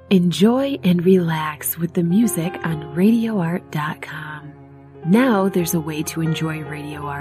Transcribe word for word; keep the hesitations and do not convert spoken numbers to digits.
Enjoy and relax with the music on radio art dot com. Now there's a way to enjoy Radio Art